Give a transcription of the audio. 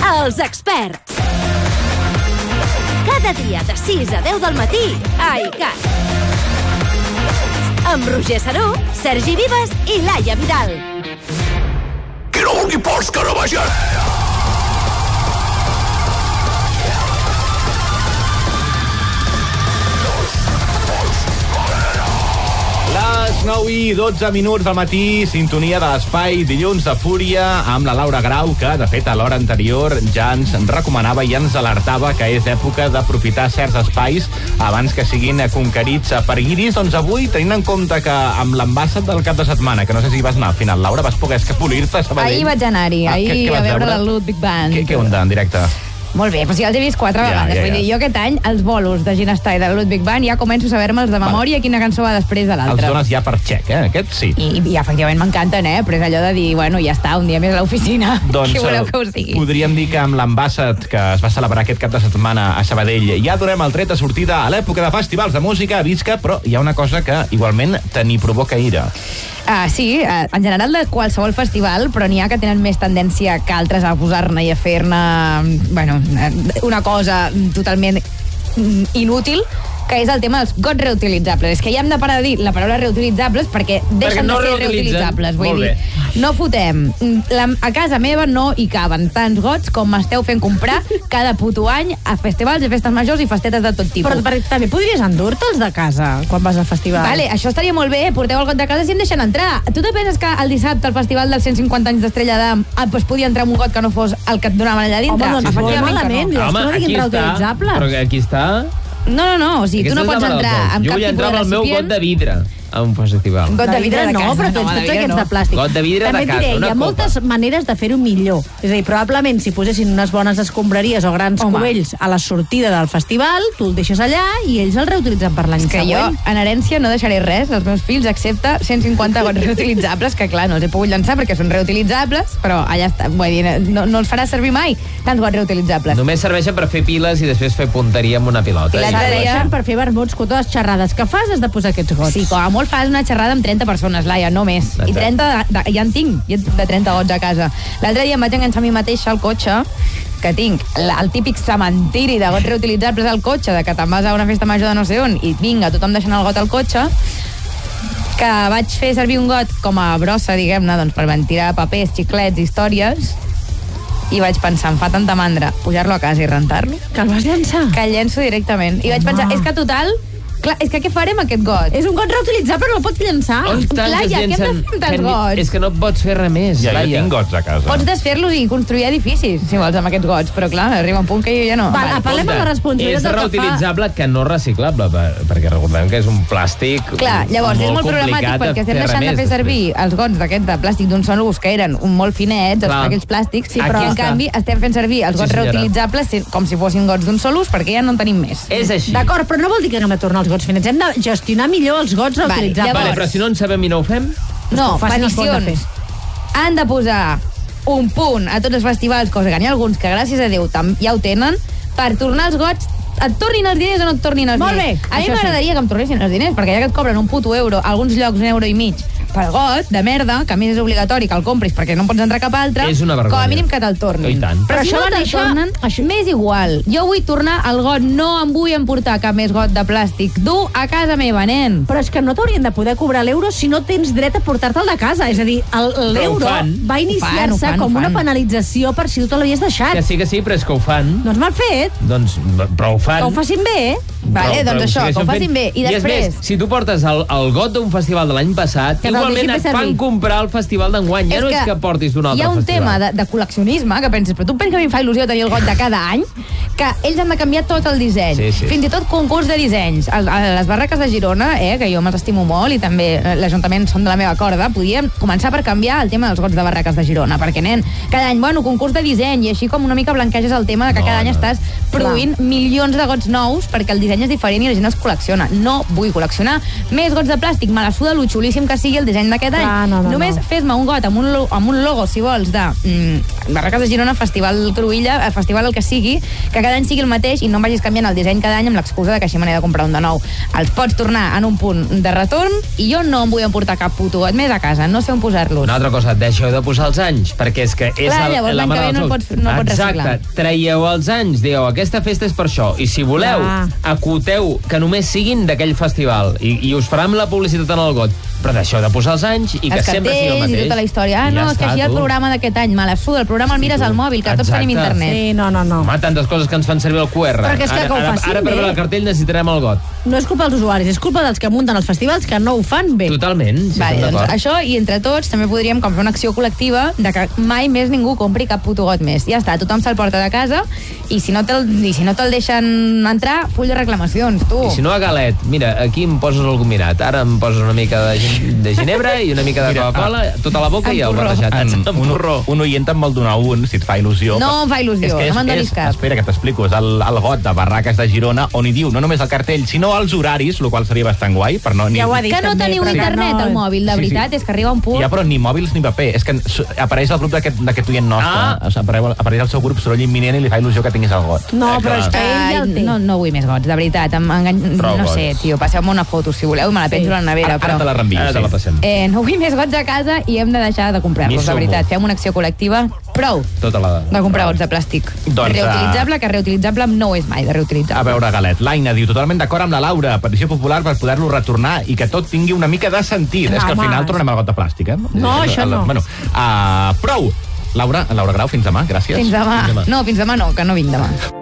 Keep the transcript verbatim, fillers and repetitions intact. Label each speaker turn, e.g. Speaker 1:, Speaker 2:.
Speaker 1: Els experts. Cada dia de sis a deu del matí a iCat. Amb Roger Saró, Sergi Vives i Laia Vidal.
Speaker 2: Qui no vulgui pols, que no vagi a...
Speaker 3: Les nou i dotze minuts del matí, sintonia de l'Espai, dilluns de Fúria, amb la Laura Grau, que, de fet, a l'hora anterior ja ens recomanava i ens alertava que és època d'aprofitar certs espais abans que siguin conquerits per guiris. Doncs avui, tenint en compte que amb l'embassat del cap de setmana, que no sé si vas anar al final, Laura, vas poder escapolir-te a Sabadell.
Speaker 4: Ahir vaig anar-hi,
Speaker 3: Ah,
Speaker 4: ahir
Speaker 3: què- què vas
Speaker 4: a veure
Speaker 3: veure?
Speaker 4: la Ludwig Band.
Speaker 3: Què, què onda, en directe?
Speaker 4: Molt bé, però si ja els he vist quatre
Speaker 3: Ja,
Speaker 4: vegades.
Speaker 3: ja,
Speaker 4: Vull
Speaker 3: ja.
Speaker 4: dir, jo aquest any, els bolos de Ginesta i de la Ludwig Band, ja començo a saber-me'ls de memòria quina cançó va després de
Speaker 3: Els
Speaker 4: l'altra.
Speaker 3: dones ja per xec, eh? Aquest sí.
Speaker 4: I, I efectivament m'encanten, eh? Però és allò de dir, bueno, ja està, un dia més a l'oficina.
Speaker 3: Doncs
Speaker 4: Què voleu
Speaker 3: eh,
Speaker 4: que us digui?
Speaker 3: podríem dir que amb l'embassat que es va celebrar aquest cap de setmana a Sabadell ja donem el tret de sortida a l'època de festivals de música a Visca, però hi ha una cosa que igualment te n'hi provoca ira.
Speaker 4: Ah, sí, eh, en general de qualsevol festival, però n'hi ha que tenen més tendència que altres a posar-ne i a fer-ne, bueno, una cosa totalment mm, inútil, que és el tema dels gots reutilitzables. És que ja hem de parar de dir la paraula reutilitzables perquè deixen
Speaker 5: no
Speaker 4: de ser
Speaker 5: reutilitzen.
Speaker 4: reutilitzables. Vull
Speaker 5: Molt
Speaker 4: dir,
Speaker 5: bé.
Speaker 4: no fotem. La, a casa meva no hi caben tants gots com m'esteu fent comprar cada puto any a festivals, a festes majors i festetes de tot tipus.
Speaker 6: Però per, també podries endur-te'ls de casa quan vas al festival.
Speaker 4: Vale, això estaria molt bé, porteu el got de casa si em deixen entrar. Tu te penses que el dissabte al festival dels cent cinquanta anys d'Estrella d'Am ah, pues podia entrar amb un got que no fos el que et donaven allà dintre?
Speaker 6: Home, doncs molt
Speaker 4: Efectivament que
Speaker 6: malament,
Speaker 4: no.
Speaker 6: és que no diguin reutilitzable.
Speaker 5: Però que aquí està...
Speaker 4: No, no, no, o sigui, tu no pots entrar amb
Speaker 5: jo
Speaker 4: cap
Speaker 5: vull
Speaker 4: tipus
Speaker 5: entrar
Speaker 4: de
Speaker 5: amb el meu got
Speaker 4: recipient.
Speaker 5: de vidre a un festival.
Speaker 4: Got de vidre de
Speaker 6: no,
Speaker 4: casa.
Speaker 6: però tens
Speaker 4: No, de
Speaker 6: tots
Speaker 4: vidre
Speaker 6: aquests
Speaker 4: no.
Speaker 6: de plàstic.
Speaker 5: Got de vidre
Speaker 6: També
Speaker 5: de
Speaker 6: et
Speaker 5: casa,
Speaker 6: diré,
Speaker 5: una
Speaker 6: hi ha
Speaker 5: copa.
Speaker 6: moltes maneres de fer-ho millor. És a dir, probablement si posessin unes bones escombraries o grans
Speaker 4: Home.
Speaker 6: cubells a la sortida del festival, tu el deixes allà i ells el reutilitzen per l'any
Speaker 4: És que jo,
Speaker 6: següent.
Speaker 4: en herència, no deixaré res als meus fills, excepte cent cinquanta gots reutilitzables, que clar, no els he pogut llançar perquè són reutilitzables, però allà està. Vull dir, no, no els farà servir mai tants gots reutilitzables.
Speaker 5: Només serveixen per fer piles i després fer punteria amb una pilota.
Speaker 4: I l'altre dia-
Speaker 6: Serveixen per fer vermuts, que totes les xerrades que fas has de posar aquests gots.
Speaker 4: Sí, com a molt fas una xerrada amb trenta persones, Laia, no més. I trenta, de, de, ja en tinc, ja de trenta gots a casa. L'altre dia em vaig enganxar a mi mateixa al cotxe, que tinc la, el típic cementiri de gots reutilitzables al cotxe, de que te'n vas a una festa major de no sé on, i vinga, tothom deixant el got al cotxe, que vaig fer servir un got com a brossa, diguem-ne, doncs, per tirar papers, xiclets, històries, i vaig pensar, em fa tanta mandra pujar-lo a casa i rentar-lo,
Speaker 6: Que el vas llançar.
Speaker 4: que el llenço directament. I vaig pensar, és que total, clar, és que què farem amb aquest got?
Speaker 6: És un got reutilitzable, però no el pots llançar.
Speaker 5: On tants
Speaker 4: Laia,
Speaker 5: es
Speaker 4: què hem de
Speaker 5: llencen?
Speaker 4: fer amb tants
Speaker 5: Que ni-
Speaker 4: gots?
Speaker 5: És que no pots fer res més,
Speaker 3: Ja, jo
Speaker 5: Laia.
Speaker 3: tinc gots a casa.
Speaker 4: Pots desfer-los i construir edificis, si vols, amb aquests gots, però clar, arriba un punt que jo ja no.
Speaker 6: Val, parlem de la responsabilitat
Speaker 5: És
Speaker 6: del que fa...
Speaker 5: reutilitzable que no reciclable, per, perquè recordem que és un plàstic
Speaker 4: Clar, llavors és molt problemàtic
Speaker 5: complicat
Speaker 4: perquè estem
Speaker 5: res
Speaker 4: deixant de
Speaker 5: més
Speaker 4: fer
Speaker 5: després.
Speaker 4: servir els gots d'aquests de plàstic d'un sol ús que eren un molt finets, els,
Speaker 5: Clar.
Speaker 4: aquells plàstics,
Speaker 5: Sí,
Speaker 4: però
Speaker 5: aquí
Speaker 4: en
Speaker 5: està.
Speaker 4: canvi estem fent servir els
Speaker 5: Sí,
Speaker 4: gots
Speaker 5: senyora.
Speaker 4: reutilitzables si- com si fossin gots d'un sol ús perquè ja no en tenim més.
Speaker 5: És així.
Speaker 6: D'acord, però no vol dir que haguem de tornar als gots finits. Hem de gestionar millor els gots
Speaker 4: Vale,
Speaker 6: reutilitzables.
Speaker 5: Vale, però si no en sabem i no ho fem...
Speaker 4: No,
Speaker 6: ho facin els bons de
Speaker 4: peticions. Han de posar un punt a tots els festivals, cosa que n'hi ha alguns que gràcies a Déu tam- ja ho tenen, per tornar els gots, et tornin els diners o no et tornin els
Speaker 6: Molt
Speaker 4: diners.
Speaker 6: bé,
Speaker 4: A mi
Speaker 6: això sí.
Speaker 4: m'agradaria que em tornessin els diners, perquè ja que et cobren un puto euro, a alguns llocs un euro i mig, per got de merda, que a més és obligatori que el compris perquè no pots entrar cap altre,
Speaker 5: És una vergonya.
Speaker 4: com a mínim que te'l tornin.
Speaker 5: I tant.
Speaker 4: Però,
Speaker 6: Però
Speaker 4: si
Speaker 6: això
Speaker 4: no
Speaker 6: van
Speaker 4: te'l
Speaker 6: deixar-
Speaker 4: tornen,
Speaker 6: això-
Speaker 4: m'és igual. Jo vull tornar el got, no em vull emportar cap més got de plàstic. Du a casa meva, nen.
Speaker 6: Però és que no t'haurien de poder cobrar l'euro si no tens dret a portar-te'l de casa. És a dir, el- l'euro
Speaker 5: fan.
Speaker 6: va
Speaker 4: Ho fan, ho
Speaker 6: iniciar-se
Speaker 4: fan, ho
Speaker 6: com una
Speaker 4: fan.
Speaker 6: penalització per si tu te l'havies deixat.
Speaker 5: Que sí, que sí, però és que ho fan.
Speaker 6: Doncs mal fet.
Speaker 5: Doncs, però ho fan.
Speaker 6: Que ho facin bé, eh?
Speaker 4: Vale, doncs això, que ho
Speaker 5: segueixen
Speaker 4: facin
Speaker 5: fent.
Speaker 4: bé. I
Speaker 5: és
Speaker 4: després...
Speaker 5: més, si tu portes el, el got d'un festival de l'any passat,
Speaker 6: Que te'l
Speaker 5: igualment
Speaker 6: deixin
Speaker 5: et
Speaker 6: fer
Speaker 5: fan
Speaker 6: servir.
Speaker 5: comprar el festival d'enguany. Ja no és que portis d'un altre
Speaker 4: hi ha un
Speaker 5: festival.
Speaker 4: tema de, de col·leccionisme que penses, però tu penses que a mi em fa il·lusió tenir el got de cada any? Que ells han de canviar tot el disseny.
Speaker 5: Sí, sí.
Speaker 4: Fins i tot concurs de dissenys. A, a les barraques de Girona, eh, que jo me'ls estimo molt i també eh, l'Ajuntament són de la meva corda, podíem començar per canviar el tema dels gots de barraques de Girona, perquè, nen, cada any, bueno, concurs de disseny, i així com una mica blanqueges el tema de que
Speaker 5: No,
Speaker 4: cada any
Speaker 5: no.
Speaker 4: estàs produint milions de gots nous perquè el disseny és diferent i la gent els col·lecciona. No vull col·leccionar més gots de plàstic, me la suda lo xulíssim que sigui el disseny d'aquest any.
Speaker 6: Ah, no, no,
Speaker 4: Només
Speaker 6: no.
Speaker 4: fes-me un got amb un, amb un logo, si vols, de mm, Barraques de Girona, Festival Cruïlla, Festival el que sigui, que cada any sigui el mateix i no em vagis canviant el disseny cada any amb l'excusa de que així me n'he de comprar un de nou. Els pots tornar en un punt de retorn i jo no em vull emportar cap puto got més a casa, no sé on posar-los.
Speaker 5: Una altra cosa, deixeu de posar els anys, perquè és que és
Speaker 4: Clar,
Speaker 5: el,
Speaker 4: llavors
Speaker 5: la
Speaker 4: l'any que
Speaker 5: mare
Speaker 4: ve
Speaker 5: dels
Speaker 4: no
Speaker 5: ous.
Speaker 4: pots- no pots reciclar.
Speaker 5: Exacte, traieu els anys, digueu, aquesta festa és per això, i si voleu,
Speaker 6: Ah.
Speaker 5: acoteu que només siguin d'aquell festival, i, i us farà amb la publicitat en el got, però deixeu de posar els anys i que
Speaker 4: Els
Speaker 5: sempre sigui el
Speaker 4: cartells
Speaker 5: mateix.
Speaker 4: i tota la història. Ah,
Speaker 5: I
Speaker 4: no,
Speaker 5: ja
Speaker 4: és que
Speaker 5: està,
Speaker 4: així el
Speaker 5: tu.
Speaker 4: programa d'aquest any, me la suda, el programa el mires
Speaker 5: tu.
Speaker 4: al mòbil, que tots tenim
Speaker 5: Exacte.
Speaker 4: internet.
Speaker 6: Sí, no, no, no.
Speaker 5: Home, tantes coses que ens fan servir el Q R.
Speaker 6: Perquè és que
Speaker 5: ara,
Speaker 6: que ho
Speaker 5: ara,
Speaker 6: facin
Speaker 5: ara per
Speaker 6: bé.
Speaker 5: veure el cartell necessitarem el got.
Speaker 6: No és culpa dels usuaris, és culpa dels que munten els festivals que no ho fan bé.
Speaker 5: Totalment, sí,
Speaker 4: Vale,
Speaker 5: estem
Speaker 4: doncs
Speaker 5: d'acord.
Speaker 4: això, i entre tots també podríem com fer una acció col·lectiva de que mai més ningú compri cap puto got més. Ja està, tothom se'l porta de casa i si no te'l i si no te'l deixen entrar, full de reclamacions, tu.
Speaker 5: I si no a galet, mira, aquí em poses el combinat. Ara em poses una mica de, gin- de ginebra i una mica de
Speaker 3: Mira,
Speaker 5: Coca-Cola, tota la boca
Speaker 4: amb
Speaker 5: i el
Speaker 4: porró.
Speaker 5: barrejat.
Speaker 3: En,
Speaker 5: Amb
Speaker 3: un,
Speaker 5: porró.
Speaker 3: un oient em vol donar un, si et fa il·lusió.
Speaker 4: No em fa il·lusió,
Speaker 3: És que és,
Speaker 4: no me'n donis
Speaker 3: és,
Speaker 4: cap.
Speaker 3: Espera, que t'explico. És el, el got de Barraques de Girona, on hi diu no només el cartell, sinó els horaris, el qual seria bastant guai, per no... Ni,
Speaker 6: Ja ho ha dit.
Speaker 4: Que no
Speaker 6: també,
Speaker 4: teniu
Speaker 6: però que
Speaker 4: internet
Speaker 6: no-
Speaker 4: al mòbil, de
Speaker 3: Sí, sí.
Speaker 4: veritat, és que arriba un punt...
Speaker 3: Ja, però ni mòbils ni paper. És que s- apareix al grup d'aquest d'aquest oient nostre.
Speaker 5: Ah.
Speaker 3: O sigui, apareix, apareix al seu grup soroll imminent i li fa il·lusió que tinguis el got.
Speaker 6: No,
Speaker 5: Eh,
Speaker 6: però
Speaker 5: clar.
Speaker 6: és que ell ja el té.
Speaker 4: no, no vull més gots, de veritat. Em, engany...
Speaker 5: Prou
Speaker 4: no
Speaker 5: gots.
Speaker 4: sé, tio, passeu-me una foto, si voleu, me la penjo a la nevera,
Speaker 3: Ara,
Speaker 4: però...
Speaker 3: ara te la reenvio.
Speaker 5: Ara te la
Speaker 3: sí.
Speaker 5: passem.
Speaker 4: Eh, no vull més gots a casa i hem de deixar de comprar-los,
Speaker 5: M'hi
Speaker 4: de
Speaker 5: sumo.
Speaker 4: veritat. Fem una acció col·lectiva. Prou
Speaker 5: Tota la...
Speaker 4: de comprar gots de plàstic.
Speaker 3: Doncs,
Speaker 4: Reutilitzable, que reutilitzable no és mai de reutilitzable.
Speaker 3: A veure, Galet, l'Aina diu totalment d'acord amb la Laura, petició popular per poder-lo retornar i que tot tingui una mica de sentit.
Speaker 6: Clar,
Speaker 3: és que al
Speaker 6: home.
Speaker 3: final tornem al got de plàstic, eh?
Speaker 6: No, això no.
Speaker 3: Bueno, uh, prou! Laura, Laura Grau, fins demà, gràcies.
Speaker 4: Fins demà.
Speaker 5: Fins demà.
Speaker 4: No, fins demà no, que no vinc demà.